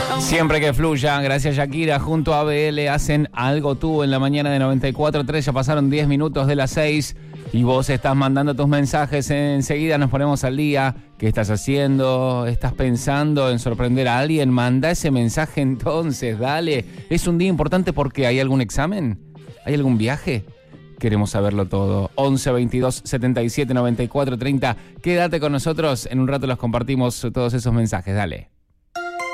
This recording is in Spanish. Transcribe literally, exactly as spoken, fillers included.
Siempre que fluya, gracias Shakira, junto a B L hacen Algo Tú en la mañana de noventa y cuatro punto tres, ya pasaron diez minutos de las seis y vos estás mandando tus mensajes, enseguida nos ponemos al día. ¿Qué estás haciendo? ¿Estás pensando en sorprender a alguien? Manda ese mensaje entonces, dale. Es un día importante porque ¿hay algún examen? ¿Hay algún viaje? Queremos saberlo todo. once, veintidós, setenta y siete, noventa y cuatro, treinta. Quédate con nosotros, en un rato los compartimos todos esos mensajes, dale.